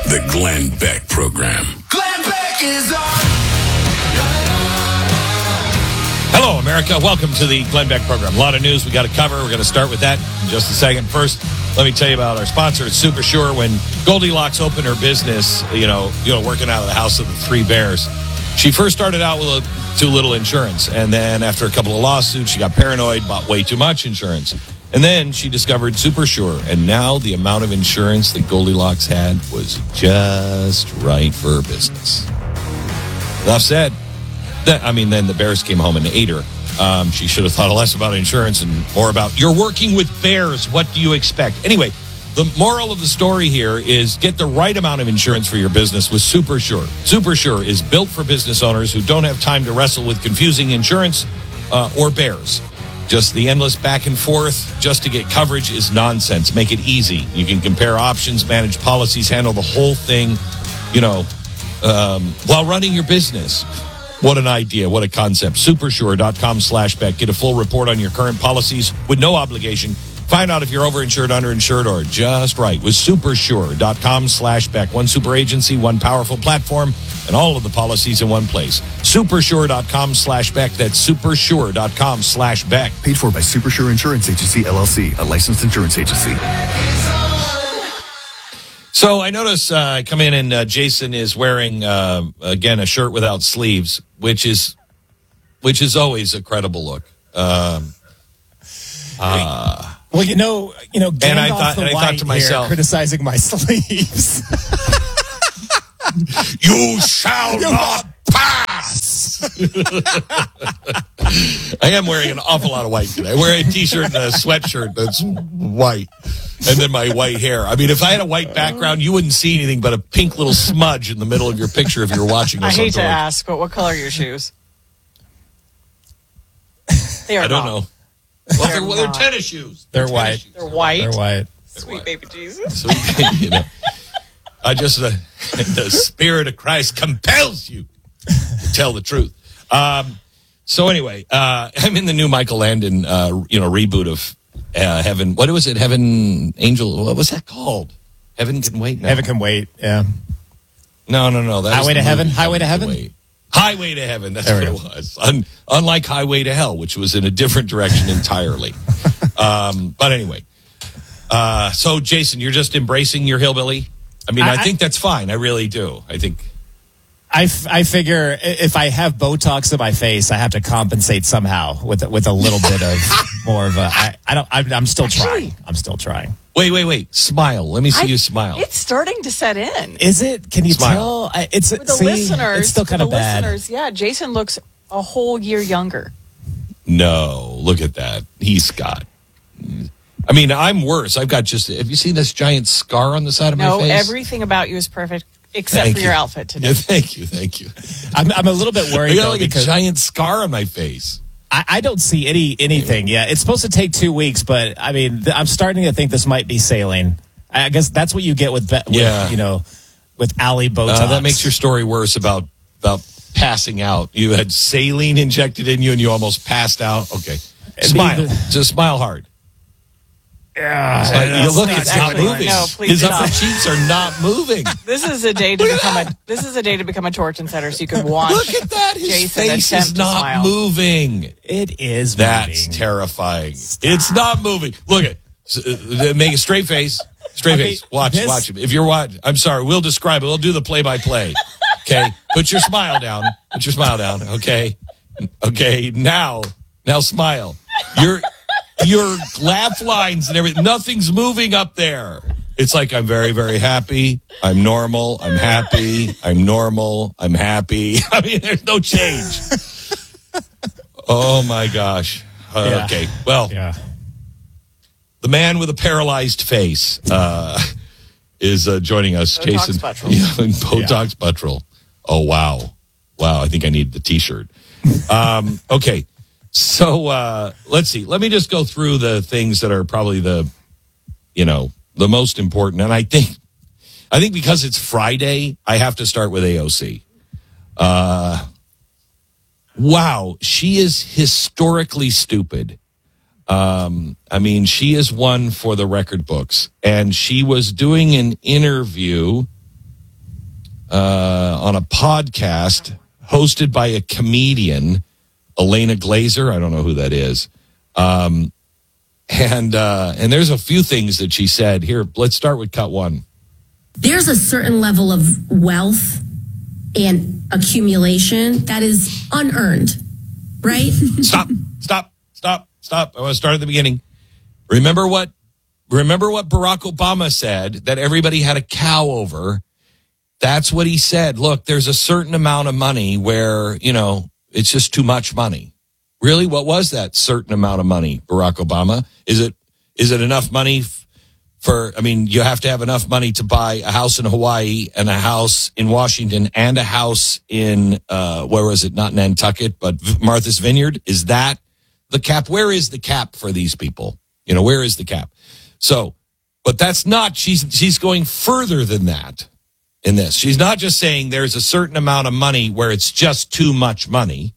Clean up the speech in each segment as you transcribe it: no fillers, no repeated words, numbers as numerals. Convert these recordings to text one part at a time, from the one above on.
The Glenn Beck Program. Glenn Beck is on. Hello, America. Welcome to the Glenn Beck Program. A lot of news we got to cover. We're going to start with that in just a second. First, let me tell you about our sponsor. It's Super Sure. When Goldilocks opened her business, working out of the house of the three bears, she first started out with too little insurance. And then after a couple of lawsuits, she got paranoid, bought way too much insurance. And then she discovered Super Sure. And now the amount of insurance that Goldilocks had was just right for her business. Enough said. Then the bears came home and ate her. She should have thought less about insurance and more about, you're working with bears. What do you expect? Anyway, the moral of the story here is get the right amount of insurance for your business with Super Sure. Super Sure is built for business owners who don't have time to wrestle with confusing insurance or bears. Just the endless back and forth just to get coverage is nonsense. Make it easy. You can compare options, manage policies, handle the whole thing, while running your business. What an idea. What a concept. Supersure.com/Beck. Get a full report on your current policies with no obligation. Find out if you're overinsured, underinsured, or just right with Supersure.com/Beck. One super agency, one powerful platform, and all of the policies in one place. Supersure.com/Beck. That's Supersure.com/Beck. Paid for by Supersure Insurance Agency, LLC, a licensed insurance agency. So I notice I come in and Jason is wearing, again, a shirt without sleeves, which is always a credible look. Well, Gandalf and I thought to myself, criticizing my sleeves. You shall not pass. I am wearing an awful lot of white today. I wear a T-shirt and a sweatshirt that's white. And then my white hair. I mean, if I had a white background, you wouldn't see anything but a pink little smudge in the middle of your picture if you were watching us. I hate to ask, but what color are your shoes? They are I don't not. know. Well, they're tennis shoes. They're white. They're white. They're white. Sweet baby Jesus. I just the Spirit of Christ compels you to tell the truth. So anyway, I'm in the new Michael Landon, reboot of Heaven. What was it? Heaven Angel. What was that called? Heaven Can Wait. No. Heaven Can Wait. Yeah. No. That Highway to Heaven. Highway to Heaven. Highway to Heaven. That's what it was. Unlike Highway to Hell, which was in a different direction entirely. But anyway, so Jason, you're just embracing your hillbilly. I mean, I think that's fine. I really do. I think. I figure if I have Botox in my face, I have to compensate somehow with a little bit of more of a. I'm still trying. I'm still trying. Wait. Smile. Let me see you smile. It's starting to set in. Is it? Can you Smile. tell? It's For the listeners. It's still kind of bad. Listeners, yeah, Jason looks a whole year younger. No, look at that. He's got. I mean, I'm worse. I've got just. Have you seen this giant scar on the side of my face? No, everything about you is perfect except for your outfit today. Yeah, thank you. I'm a little bit worried. I got like a giant scar on my face. I don't see anything yet. It's supposed to take 2 weeks, but I mean, I'm starting to think this might be saline. I guess that's what you get with Alley Botox. That makes your story worse about passing out. You had saline injected in you and you almost passed out. Okay. Smile. Just smile hard. Yeah. Look, it's not moving. No, please His stop. upper cheeks are not moving. This is a day to become a torch setter, so you can watch. Look at that. His Jason face attempt is to not smile. moving. It is That's moving. terrifying. It's not moving. Look at make a straight face. Straight face. Watch him. If you're watching, I'm sorry. We'll describe it. We'll do the play-by-play. Okay. Put your smile down. Okay. Okay. Now smile. Your laugh lines and everything. Nothing's moving up there. It's like I'm very, very happy. I'm normal. I'm happy. I'm normal. I'm happy. I mean, there's no change. Oh my gosh. Okay. Well, the man with a paralyzed face is joining us. Botox Jason. Buttrell. Botox Buttrell. Oh, wow. I think I need the T-shirt. Okay. So let's see. Let me just go through the things that are probably the most important. And I think because it's Friday, I have to start with AOC. Wow, she is historically stupid. I mean, she is one for the record books. And she was doing an interview on a podcast hosted by a comedian, Elena Glazer. I don't know who that is. And there's a few things that she said. Here, let's start with cut one. There's a certain level of wealth and accumulation that is unearned, right? Stop. I want to start at the beginning. Remember what Barack Obama said, that everybody had a cow over. That's what he said. Look, there's a certain amount of money where, it's just too much money. Really? What was that certain amount of money, Barack Obama? Is it enough money you have to have enough money to buy a house in Hawaii and a house in Washington and a house in, where was it? Not Nantucket, but Martha's Vineyard. Is that the cap? Where is the cap for these people? Where is the cap? So, but that's not, she's going further than that in this. She's not just saying there's a certain amount of money where it's just too much money.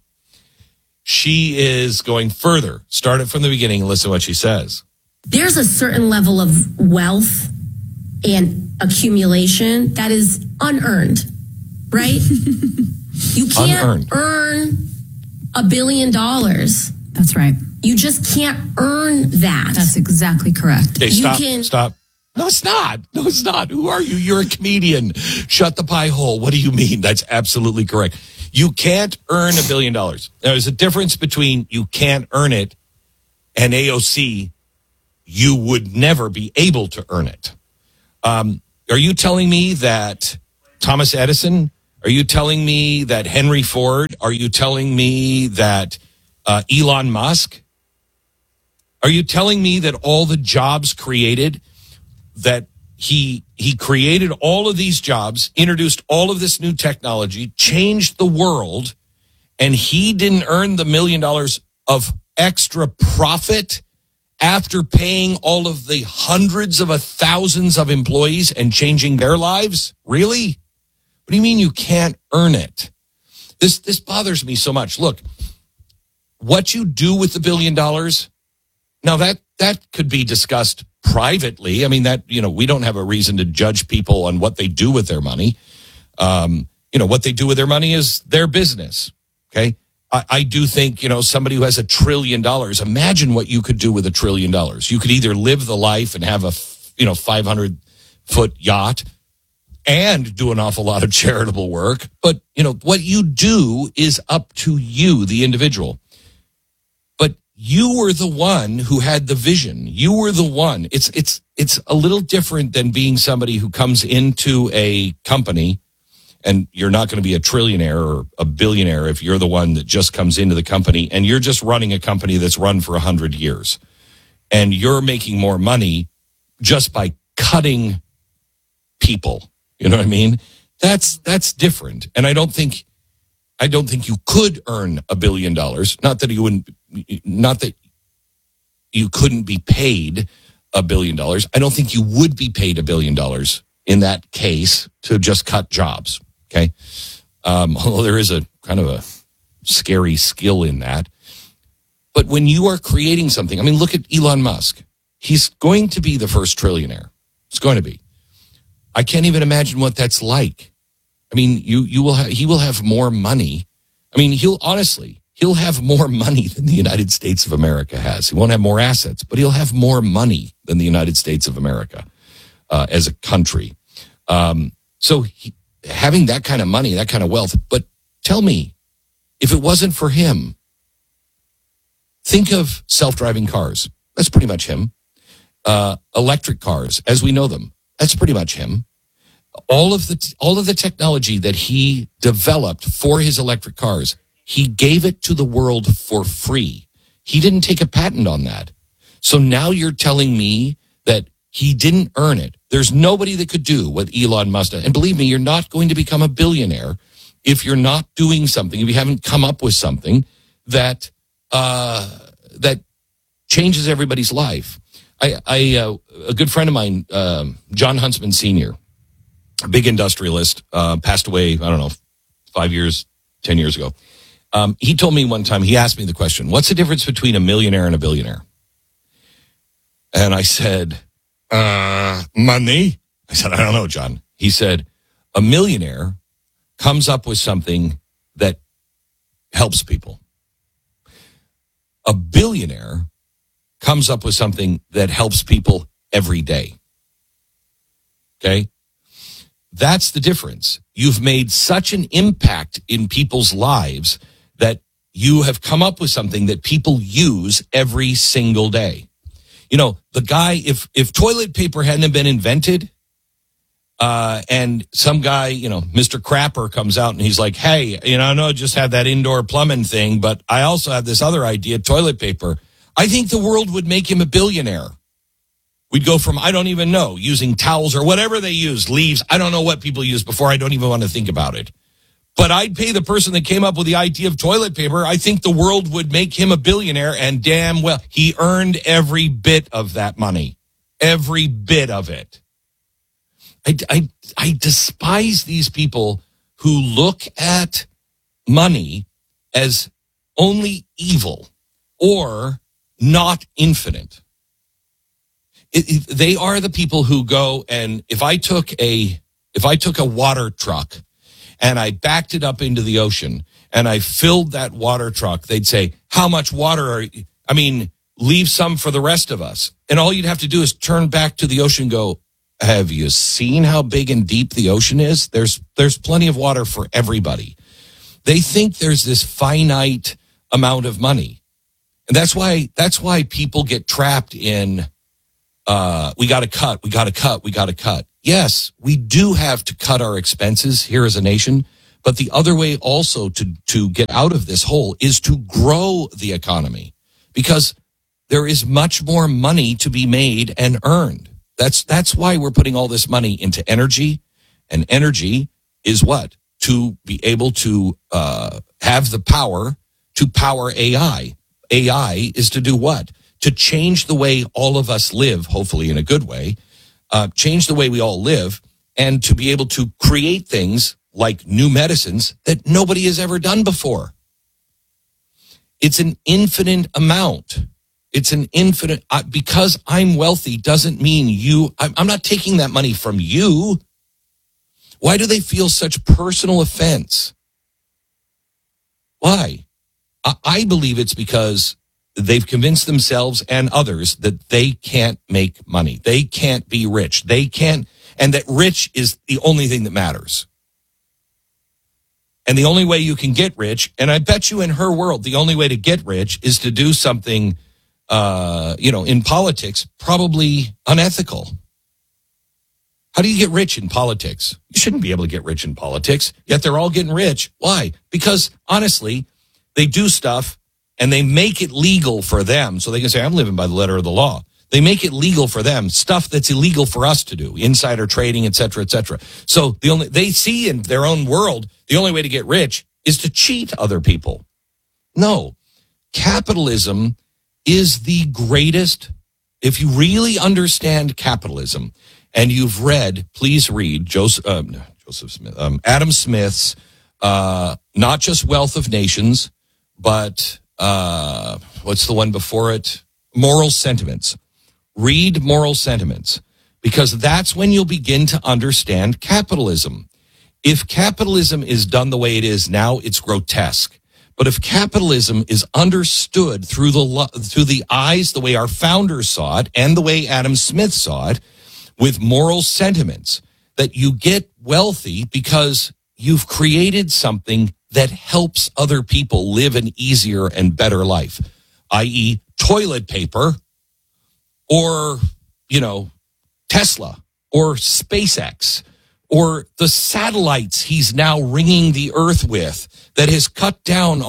She is going further. Start it from the beginning and listen to what she says. There's a certain level of wealth and accumulation that is unearned, right? You can't earn $1 billion. That's right. You just can't earn that. That's exactly correct. Okay, stop. No, it's not. Who are you? You're a comedian. Shut the pie hole. What do you mean? That's absolutely correct. You can't earn $1 billion. There's a difference between you can't earn it and AOC, you would never be able to earn it. Are you telling me that Thomas Edison? Are you telling me that Henry Ford? Are you telling me that Elon Musk? Are you telling me that all the jobs created, that he created all of these jobs, introduced all of this new technology, changed the world, and he didn't earn the $1 million of extra profit after paying all of the hundreds of thousands of employees and changing their lives? Really? What do you mean you can't earn it? This bothers me so much. Look, what you do with the $1 billion, now that could be discussed privately. I mean, that, we don't have a reason to judge people on what they do with their money. What they do with their money is their business. Okay. I do think, somebody who has $1 trillion, imagine what you could do with $1 trillion. You could either live the life and have a, 500-foot yacht and do an awful lot of charitable work. But, what you do is up to you, the individual. But you were the one who had the vision. You were the one. It's a little different than being somebody who comes into a company, and you're not going to be a trillionaire or a billionaire if you're the one that just comes into the company and you're just running a company that's run for 100 years. And you're making more money just by cutting people. You know what I mean? That's different. And I don't think you could earn $1 billion. Not that you couldn't be paid $1 billion. I don't think you would be paid $1 billion in that case to just cut jobs. Okay. Although there is a kind of a scary skill in that. But when you are creating something, I mean, look at Elon Musk. He's going to be the first trillionaire. It's going to be. I can't even imagine what that's like. I mean, he will have more money. I mean, he'll have more money than the United States of America has. He won't have more assets, but he'll have more money than the United States of America as a country. Having that kind of money, that kind of wealth. But tell me, if it wasn't for him, think of self-driving cars. That's pretty much him. Electric cars, as we know them. That's pretty much him. All of the technology that he developed for his electric cars, he gave it to the world for free. He didn't take a patent on that. So now you're telling me that he didn't earn it. There's nobody that could do what Elon Musk did. And believe me, you're not going to become a billionaire if you're not doing something, if you haven't come up with something that changes everybody's life. A good friend of mine, John Huntsman Sr., a big industrialist, passed away, I don't know, 10 years ago. He told me one time, he asked me the question, what's the difference between a millionaire and a billionaire? And I said, money. I said, I don't know, John. He said, a millionaire comes up with something that helps people. A billionaire comes up with something that helps people every day. Okay? That's the difference. You've made such an impact in people's lives that you have come up with something that people use every single day. You know, the guy, if toilet paper hadn't been invented, and some guy, you know, Mr. Crapper comes out and he's like, hey, you know, I know I just had that indoor plumbing thing, but I also have this other idea, toilet paper. I think the world would make him a billionaire. We'd go from, I don't even know, using towels or whatever they use, leaves. I don't know what people use before. I don't even want to think about it. But I'd pay the person that came up with the idea of toilet paper. I think the world would make him a billionaire, and damn well, he earned every bit of that money. Every bit of it. I despise these people who look at money as only evil or not infinite. They are the people who go, and if I took a water truck and I backed it up into the ocean and I filled that water truck, they'd say, how much water are you? I mean, leave some for the rest of us. And all you'd have to do is turn back to the ocean and go, have you seen how big and deep the ocean is? There's plenty of water for everybody. They think there's this finite amount of money. And that's why people get trapped in, we got to cut. Yes, we do have to cut our expenses here as a nation, but the other way also to get out of this hole is to grow the economy, because there is much more money to be made and earned. That's why we're putting all this money into energy, and energy is what? To be able to have the power to power AI. AI is to do what? To change the way all of us live, hopefully in a good way, change the way we all live, and to be able to create things like new medicines that nobody has ever done before. It's an infinite amount. It's an infinite, because I'm wealthy doesn't mean I'm not taking that money from you. Why do they feel such personal offense? Why? I believe it's because they've convinced themselves and others that they can't make money. They can't be rich. They can't, and that rich is the only thing that matters. And the only way you can get rich, and I bet you in her world, the only way to get rich is to do something, in politics, probably unethical. How do you get rich in politics? You shouldn't be able to get rich in politics, yet they're all getting rich. Why? Because honestly, they do stuff and they make it legal for them, so they can say, I'm living by the letter of the law. They make it legal for them, stuff that's illegal for us to do, insider trading, et cetera, et cetera. So they see in their own world, the only way to get rich is to cheat other people. No, capitalism is the greatest. If you really understand capitalism, and you've read, please read Adam Smith's, not just Wealth of Nations, but what's the one before it? Moral Sentiments. Read Moral Sentiments, because that's when you'll begin to understand capitalism. If capitalism is done the way it is now, it's grotesque. But if capitalism is understood through the eyes, the way our founders saw it, and the way Adam Smith saw it, with moral sentiments, that you get wealthy because you've created something that helps other people live an easier and better life, i.e. toilet paper, or, Tesla, or SpaceX, or the satellites he's now ringing the earth with, that has cut down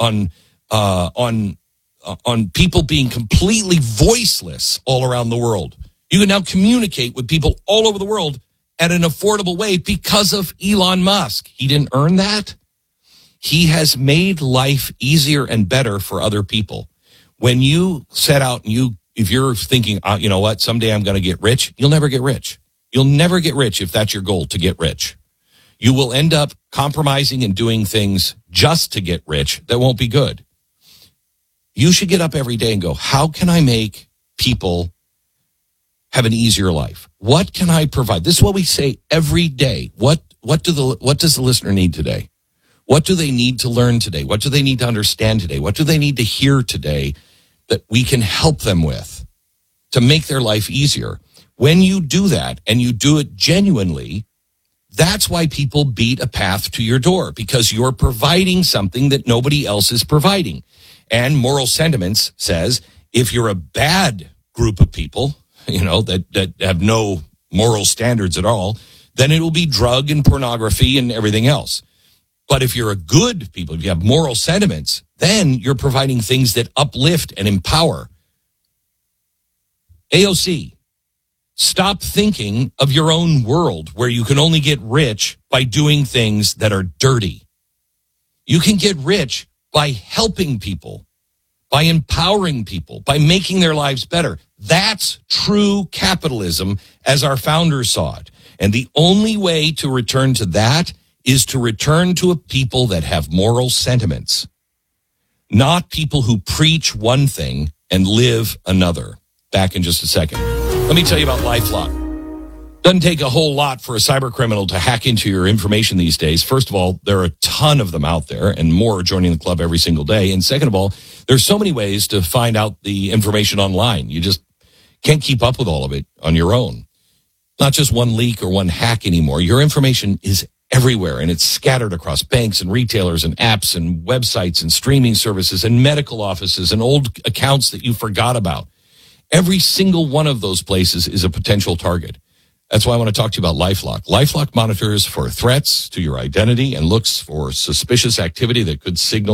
on people being completely voiceless all around the world. You can now communicate with people all over the world at an affordable way because of Elon Musk. He didn't earn that. He has made life easier and better for other people. When you set out and if you're thinking, you know what, someday I'm going to get rich, you'll never get rich. You'll never get rich if that's your goal, to get rich. You will end up compromising and doing things just to get rich that won't be good. You should get up every day and go, how can I make people have an easier life? What can I provide? This is what we say every day. What does the listener need today? What do they need to learn today? What do they need to understand today? What do they need to hear today that we can help them with to make their life easier? When you do that and you do it genuinely, that's why people beat a path to your door, because you're providing something that nobody else is providing. And Moral Sentiments says if you're a bad group of people, that have no moral standards at all, then it will be drug and pornography and everything else. But if you're a good people, if you have moral sentiments, then you're providing things that uplift and empower. AOC, stop thinking of your own world where you can only get rich by doing things that are dirty. You can get rich by helping people, by empowering people, by making their lives better. That's true capitalism as our founders saw it. And the only way to return to that is to return to a people that have moral sentiments, not people who preach one thing and live another. Back in just a second. Let me tell you about LifeLock. Doesn't take a whole lot for a cyber criminal to hack into your information these days. First of all, there are a ton of them out there, and more are joining the club every single day. And second of all, there's so many ways to find out the information online. You just can't keep up with all of it on your own. Not just one leak or one hack anymore. Your information is everywhere, and it's scattered across banks and retailers and apps and websites and streaming services and medical offices and old accounts that you forgot about. Every single one of those places is a potential target. That's why I want to talk to you about LifeLock. LifeLock monitors for threats to your identity and looks for suspicious activity that could signal